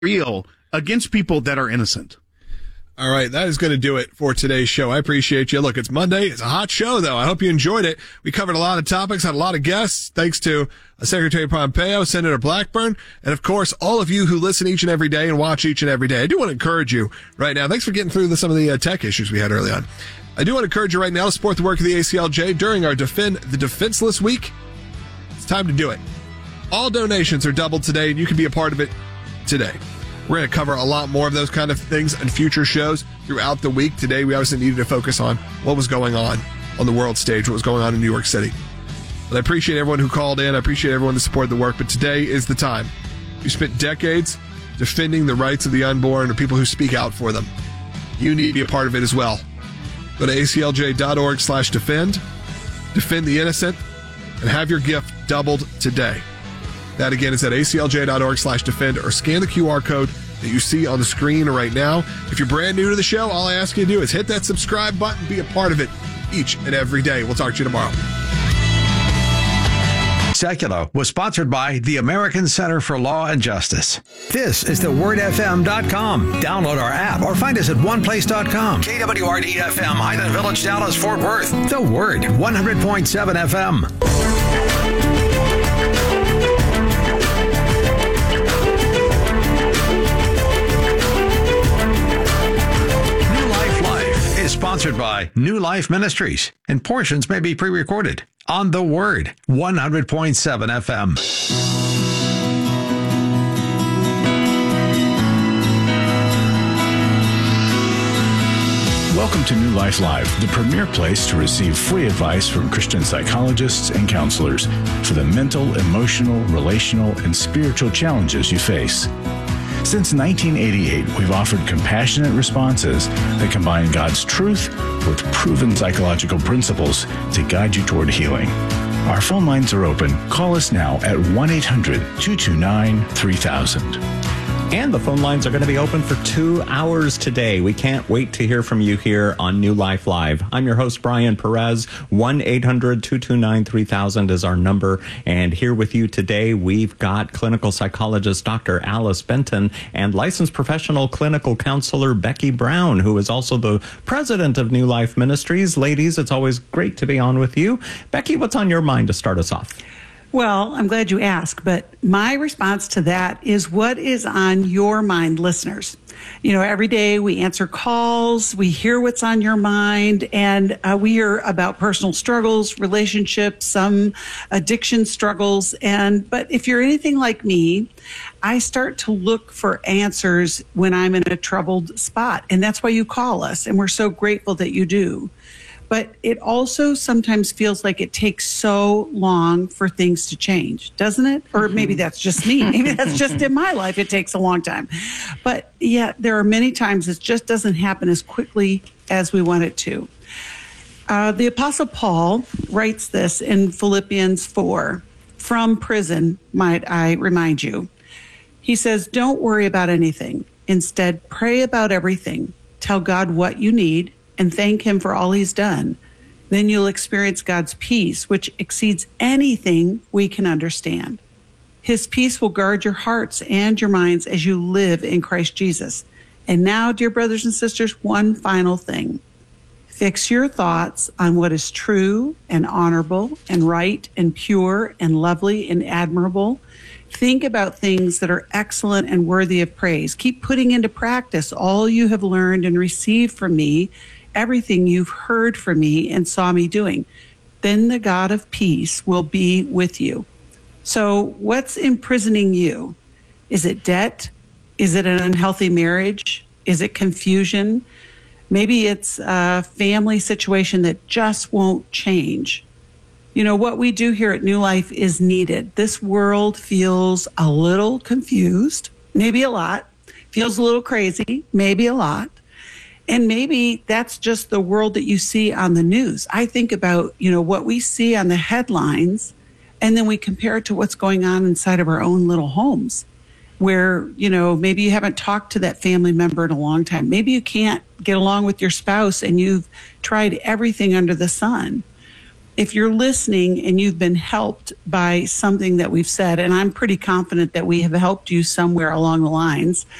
real against people that are innocent. All right, that is going to do it for today's show. I appreciate you. Look, it's Monday. It's a hot show, though. I hope you enjoyed it. We covered a lot of topics, had a lot of guests, thanks to Secretary Pompeo, Senator Blackburn, and, of course, all of you who listen each and every day and watch each and every day. I do want to encourage you right now. Thanks for getting through some of the tech issues we had early on. I do want to encourage you right now to support the work of the ACLJ during our Defend the Defenseless Week. It's time to do it. All donations are doubled today, and you can be a part of it today. We're going to cover a lot more of those kind of things in future shows throughout the week. Today, we obviously needed to focus on what was going on the world stage, what was going on in New York City. But I appreciate everyone who called in. I appreciate everyone who supported the work. But today is the time. You spent decades defending the rights of the unborn or people who speak out for them. You need to be a part of it as well. Go to aclj.org/defend, defend the innocent, and have your gift doubled today. That, again, is at aclj.org/defend, or scan the QR code that you see on the screen right now. If you're brand new to the show, all I ask you to do is hit that subscribe button, be a part of it each and every day. We'll talk to you tomorrow. Secular was sponsored by the American Center for Law and Justice. This is thewordfm.com. Download our app or find us at oneplace.com. KWRD-FM, Highland Village, Dallas, Fort Worth. The Word, 100.7 FM. Sponsored by New Life Ministries, and portions may be pre-recorded on The Word, 100.7 FM. Welcome to New Life Live, the premier place to receive free advice from Christian psychologists and counselors for the mental, emotional, relational, and spiritual challenges you face. Since 1988, we've offered compassionate responses that combine God's truth with proven psychological principles to guide you toward healing. Our phone lines are open. Call us now at 1-800-229-3000. And the phone lines are going to be open for 2 hours today. We can't wait to hear from you here on New Life Live. I'm your host, Brian Perez. 1-800-229-3000 is our number. And here with you today, we've got clinical psychologist Dr. Alice Benton and licensed professional clinical counselor Becky Brown, who is also the president of New Life Ministries. Ladies, it's always great to be on with you. Becky, what's on your mind to start us off? Well, I'm glad you asked, but my response to that is what is on your mind, listeners? You know, every day we answer calls, we hear what's on your mind, and we hear about personal struggles, relationships, some addiction struggles. But if you're anything like me, I start to look for answers when I'm in a troubled spot. And that's why you call us, and we're so grateful that you do. But it also sometimes feels like it takes so long for things to change, doesn't it? Or maybe that's just me. Maybe that's just in my life. It takes a long time. But yeah, there are many times it just doesn't happen as quickly as we want it to. The Apostle Paul writes this in Philippians 4, from prison, might I remind you. He says, don't worry about anything. Instead, pray about everything. Tell God what you need and thank him for all he's done. Then you'll experience God's peace, which exceeds anything we can understand. His peace will guard your hearts and your minds as you live in Christ Jesus. And now, dear brothers and sisters, one final thing. Fix your thoughts on what is true and honorable and right and pure and lovely and admirable. Think about things that are excellent and worthy of praise. Keep putting into practice all you have learned and received from me, everything you've heard from me and saw me doing. Then the God of peace will be with you. So what's imprisoning you? Is it debt? Is it an unhealthy marriage? Is it confusion? Maybe it's a family situation that just won't change. You know, what we do here at New Life is needed. This world feels a little confused, maybe a lot, feels a little crazy, maybe a lot. And maybe that's just the world that you see on the news. I think about, you know, what we see on the headlines, and then we compare it to what's going on inside of our own little homes where, you know, maybe you haven't talked to that family member in a long time. Maybe you can't get along with your spouse and you've tried everything under the sun. if you're listening and you've been helped by something that we've said, and I'm pretty confident that we have helped you somewhere along the lines,